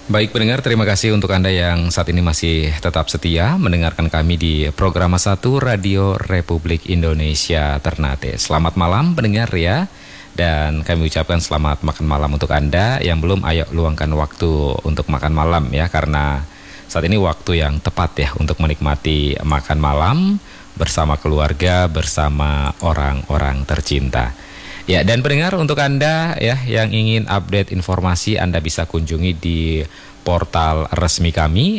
Baik pendengar, terima kasih untuk Anda yang saat ini masih tetap setia mendengarkan kami di Program 1 Radio Republik Indonesia Ternate. Selamat malam pendengar ya, dan kami ucapkan selamat makan malam untuk Anda yang belum, ayo luangkan waktu untuk makan malam ya, karena saat ini waktu yang tepat ya untuk menikmati makan malam bersama keluarga, bersama orang-orang tercinta. Ya, dan pendengar, untuk Anda ya yang ingin update informasi, Anda bisa kunjungi di portal resmi kami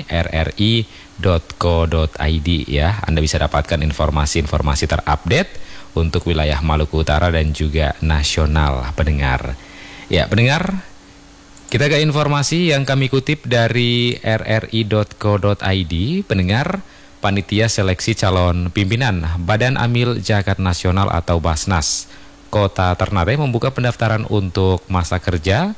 rri.co.id ya. Anda bisa dapatkan informasi-informasi terupdate untuk wilayah Maluku Utara dan juga nasional pendengar. Ya, pendengar, kita ke informasi yang kami kutip dari rri.co.id. Pendengar, Panitia Seleksi Calon Pimpinan Badan Amil Zakat Nasional atau Basnas Kota Ternate membuka pendaftaran untuk masa kerja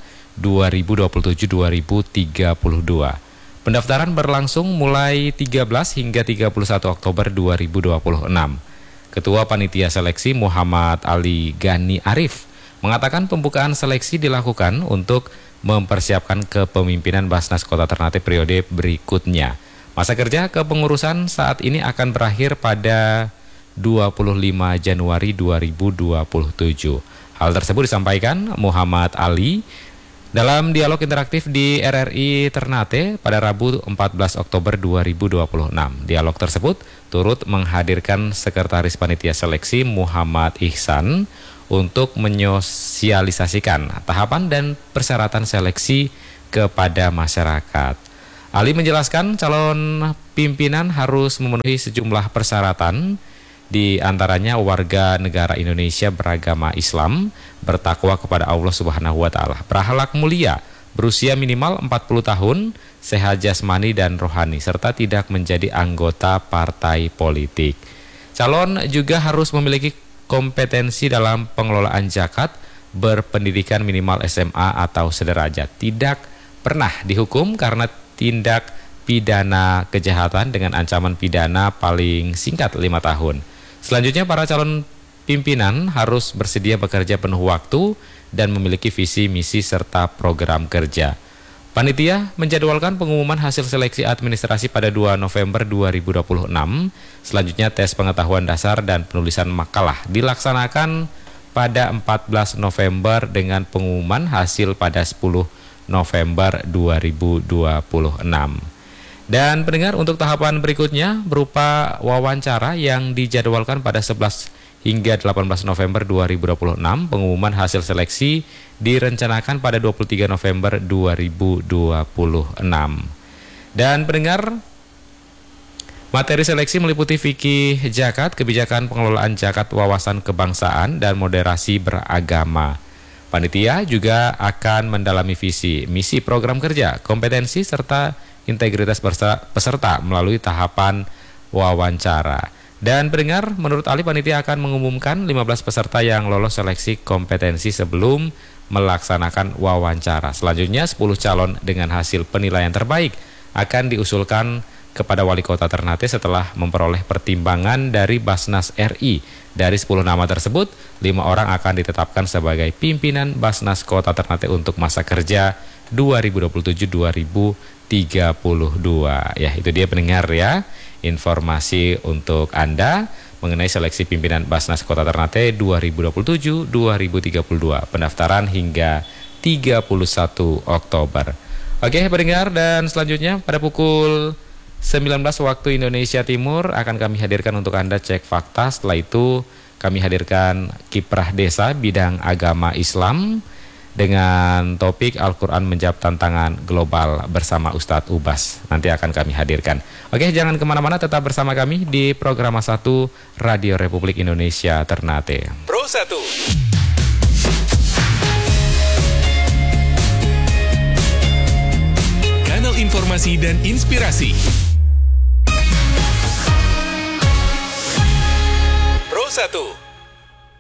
2027-2032. Pendaftaran berlangsung mulai 13 hingga 31 Oktober 2026. Ketua Panitia Seleksi Muhammad Ali Gani Arif mengatakan pembukaan seleksi dilakukan untuk mempersiapkan kepemimpinan Basnas Kota Ternate periode berikutnya. Masa kerja kepengurusan saat ini akan berakhir pada 25 Januari 2027. Hal tersebut disampaikan Muhammad Ali dalam dialog interaktif di RRI Ternate pada Rabu 14 Oktober 2026. Dialog tersebut turut menghadirkan Sekretaris Panitia Seleksi Muhammad Ihsan untuk menyosialisasikan tahapan dan persyaratan seleksi kepada masyarakat. Ali menjelaskan calon pimpinan harus memenuhi sejumlah persyaratan, di antaranya warga negara Indonesia beragama Islam, bertakwa kepada Allah Subhanahu wa taala, berakhlak mulia, berusia minimal 40 tahun, sehat jasmani dan rohani, serta tidak menjadi anggota partai politik. Calon juga harus memiliki kompetensi dalam pengelolaan zakat, berpendidikan minimal SMA atau sederajat, tidak pernah dihukum karena tindak pidana kejahatan dengan ancaman pidana paling singkat 5 tahun. Selanjutnya, para calon pimpinan harus bersedia bekerja penuh waktu dan memiliki visi, misi, serta program kerja. Panitia menjadwalkan pengumuman hasil seleksi administrasi pada 2 November 2026. Selanjutnya, tes pengetahuan dasar dan penulisan makalah dilaksanakan pada 14 November dengan pengumuman hasil pada 10 November 2026. Dan pendengar, untuk tahapan berikutnya berupa wawancara yang dijadwalkan pada 11 hingga 18 November 2026. Pengumuman hasil seleksi direncanakan pada 23 November 2026. Dan pendengar, materi seleksi meliputi fikih zakat, kebijakan pengelolaan zakat, wawasan kebangsaan, dan moderasi beragama. Panitia juga akan mendalami visi, misi program kerja, kompetensi, serta integritas peserta melalui tahapan wawancara. Dan pendengar, menurut Ali, panitia akan mengumumkan 15 peserta yang lolos seleksi kompetensi sebelum melaksanakan wawancara. Selanjutnya, 10 calon dengan hasil penilaian terbaik akan diusulkan kepada Wali Kota Ternate setelah memperoleh pertimbangan dari Basnas RI. Dari 10 nama tersebut, 5 orang akan ditetapkan sebagai pimpinan Basnas Kota Ternate untuk masa kerja 2027-2032. Ya, itu dia pendengar ya, informasi untuk Anda mengenai seleksi pimpinan Basnas Kota Ternate 2027-2032. Pendaftaran hingga 31 Oktober. Oke pendengar, dan selanjutnya pada pukul 19 waktu Indonesia Timur akan kami hadirkan untuk Anda cek fakta. Setelah itu kami hadirkan kiprah desa bidang agama Islam dengan topik Al-Quran menjawab tantangan global bersama Ustadz Ubas. Nanti akan kami hadirkan. Oke, jangan kemana-mana, tetap bersama kami di Program 1 Radio Republik Indonesia Ternate. Pro 1. Kanal informasi dan inspirasi. Pro 1.